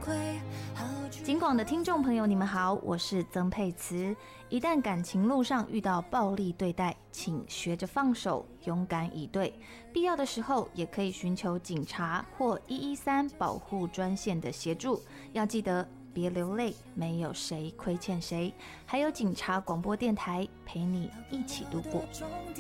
警广的听众朋友，你们好，我是曾沛慈。一旦感情路上遇到暴力对待，请学着放手，勇敢以对。必要的时候，也可以寻求警察或113保护专线的协助。要记得别流泪，没有谁亏欠谁。还有警察广播电台陪你一起度过。